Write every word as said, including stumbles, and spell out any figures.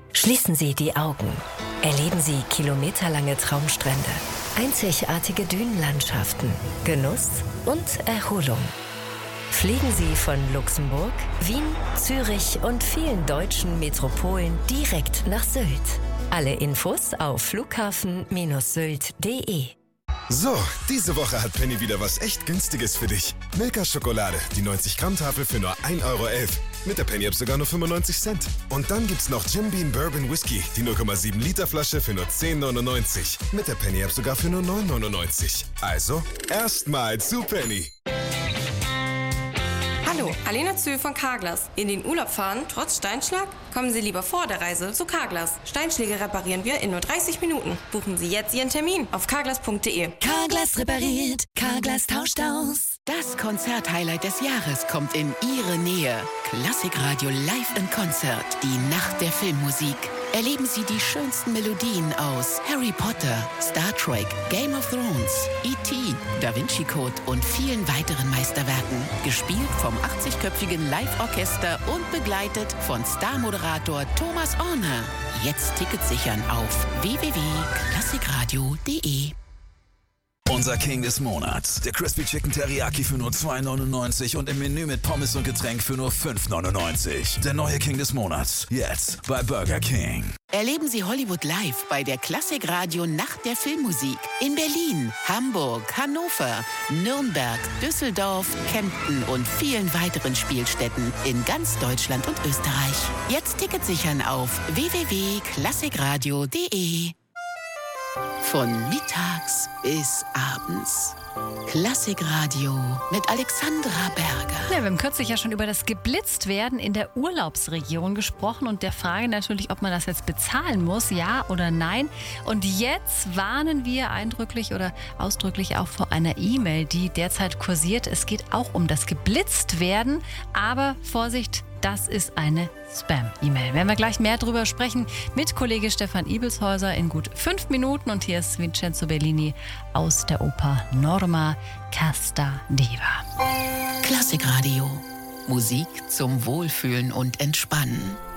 Schließen Sie die Augen. Erleben Sie kilometerlange Traumstrände, einzigartige Dünenlandschaften, Genuss und Erholung. Fliegen Sie von Luxemburg, Wien, Zürich und vielen deutschen Metropolen direkt nach Sylt. Alle Infos auf flughafen Sylt punkt de. So, diese Woche hat Penny wieder was echt Günstiges für dich. Milka Schokolade, die neunzig Gramm Tafel für nur ein Euro elf. Mit der Penny-App sogar nur fünfundneunzig Cent. Und dann gibt's noch Jim Beam Bourbon Whisky, die null Komma sieben Liter Flasche für nur zehn neunundneunzig. Mit der Penny-App sogar für nur neun neunundneunzig. Also, erstmal zu Penny. Hallo, Alena Zühl von Carglass. In den Urlaub fahren, trotz Steinschlag? Kommen Sie lieber vor der Reise zu Carglass. Steinschläge reparieren wir in nur dreißig Minuten. Buchen Sie jetzt Ihren Termin auf carglass punkt de. Carglass repariert, Carglass tauscht aus. Das Konzerthighlight des Jahres kommt in Ihre Nähe. Klassikradio Live in Konzert, die Nacht der Filmmusik. Erleben Sie die schönsten Melodien aus Harry Potter, Star Trek, Game of Thrones, E T, Da Vinci Code und vielen weiteren Meisterwerken. Gespielt vom achtzigköpfigen Live-Orchester und begleitet von Star-Moderator Thomas Orner. Jetzt Tickets sichern auf w w w punkt klassikradio punkt de. Unser King des Monats. Der Crispy Chicken Teriyaki für nur zwei neunundneunzig und im Menü mit Pommes und Getränk für nur fünf neunundneunzig. Der neue King des Monats. Jetzt bei Burger King. Erleben Sie Hollywood live bei der Klassikradio Nacht der Filmmusik. In Berlin, Hamburg, Hannover, Nürnberg, Düsseldorf, Kempten und vielen weiteren Spielstätten in ganz Deutschland und Österreich. Jetzt Tickets sichern auf w w w punkt klassikradio punkt de. Von mittags bis abends. Klassikradio mit Alexandra Berger. Ja, wir haben kürzlich ja schon über das Geblitztwerden in der Urlaubsregion gesprochen und der Frage natürlich, ob man das jetzt bezahlen muss, ja oder nein. Und jetzt warnen wir eindrücklich oder ausdrücklich auch vor einer E-Mail, die derzeit kursiert. Es geht auch um das Geblitztwerden, aber Vorsicht, das ist eine Spam-E-Mail. Werden wir gleich mehr drüber sprechen mit Kollege Stefan Ibelshäuser in gut fünf Minuten. Und hier ist Vincenzo Bellini aus der Oper Norma Casta Diva. Klassikradio. Musik zum Wohlfühlen und Entspannen.